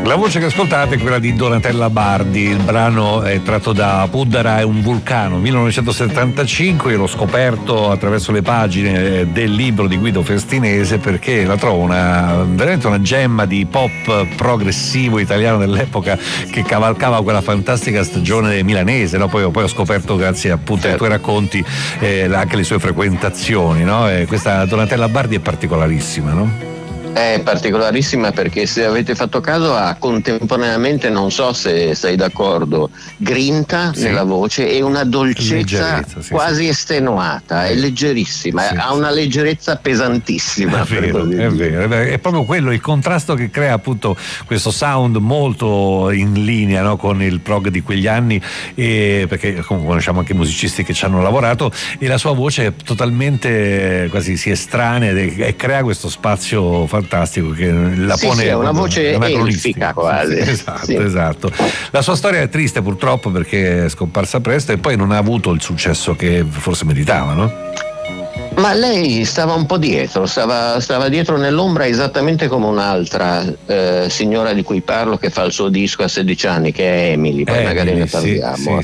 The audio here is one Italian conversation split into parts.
La voce che ascoltate è quella di Donatella Bardi, il brano è tratto da Puddara è un vulcano, 1975, io l'ho scoperto attraverso le pagine del libro di Guido Festinese perché la trovo veramente una gemma di pop progressivo italiano dell'epoca che cavalcava quella fantastica stagione milanese, no? Poi ho scoperto grazie appunto ai tuoi racconti anche le sue frequentazioni, no? Questa Donatella Bardi è particolarissima, no? È particolarissima perché, se avete fatto caso, ha contemporaneamente, non so se sei d'accordo, grinta nella voce e una dolcezza quasi estenuata, è leggerissima, ha una leggerezza pesantissima. È vero, è proprio quello il contrasto che crea appunto questo sound molto in linea, no, con il prog di quegli anni, perché comunque conosciamo anche musicisti che ci hanno lavorato, e la sua voce è totalmente quasi si estranea e crea questo spazio fantastico che la pone. Sì, è una voce elfica quasi. Esatto. La sua storia è triste purtroppo perché è scomparsa presto e poi non ha avuto il successo che forse meritava, no? Ma lei stava un po' dietro, stava dietro nell'ombra, esattamente come un'altra signora di cui parlo che fa il suo disco a 16 anni, che è Emily, poi magari ne parliamo.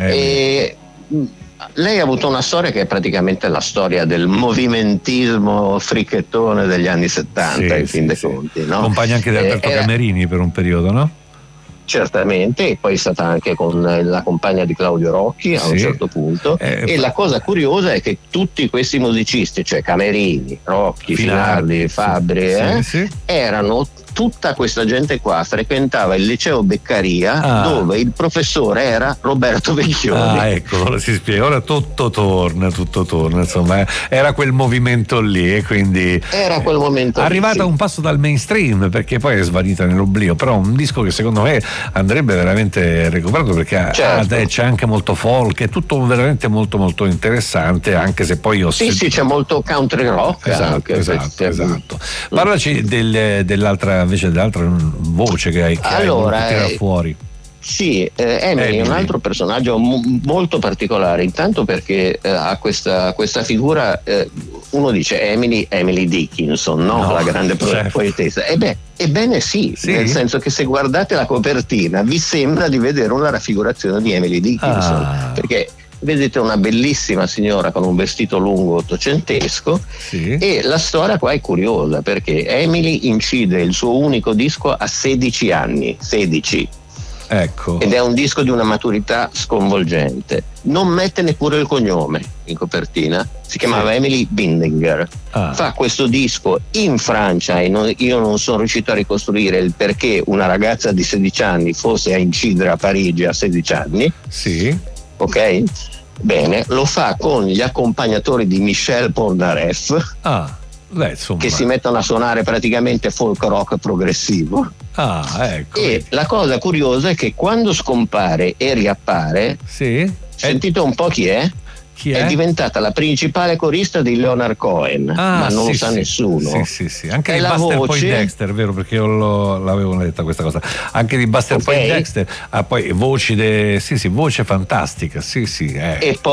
Lei ha avuto una storia che è praticamente la storia del movimentismo fricchettone degli anni 70, in fin dei conti, no? Compagna anche di Alberto Camerini per un periodo, no? Certamente, e poi è stata anche con la compagna di Claudio Rocchi a un certo punto, e la cosa curiosa è che tutti questi musicisti, cioè Camerini, Rocchi, Finardi, Fabbri, erano tutta questa gente qua frequentava il liceo Beccaria, dove il professore era Roberto Vecchioni. Ecco, si spiega, ora tutto torna, insomma, era quel movimento lì, e quindi era quel momento arrivata a un passo dal mainstream, perché poi è svanita nell'oblio, però un disco che secondo me andrebbe veramente recuperato, perché c'è anche molto folk, è tutto veramente molto molto interessante, anche se poi c'è molto country rock. Esatto. Parlaci dell'altra voce che hai tirato fuori. Sì, Emily è un altro personaggio molto particolare, intanto perché ha questa figura, uno dice Emily Dickinson, no? La grande poetessa. Ebbene sì, nel senso che se guardate la copertina vi sembra di vedere una raffigurazione di Emily Dickinson, perché vedete una bellissima signora con un vestito lungo ottocentesco, e la storia qua è curiosa perché Emily incide il suo unico disco a 16 anni. Ecco. Ed è un disco di una maturità sconvolgente. Non mette neppure il cognome in copertina, si chiamava Emily Bindinger. Fa questo disco in Francia e io non sono riuscito a ricostruire il perché una ragazza di 16 anni fosse a incidere a Parigi a 16 anni. Ok? Bene, lo fa con gli accompagnatori di Michel Polnareff, che si mettono a suonare praticamente folk rock progressivo. Ecco. E la cosa curiosa è che quando scompare e riappare, sentite un po' chi è? È diventata la principale corista di Leonard Cohen, ma non lo sa nessuno. Sì. Anche di Buster Poindexter, vero? Perché io l'avevo letta questa cosa. Anche di Buster Poindexter, poi voce fantastica, E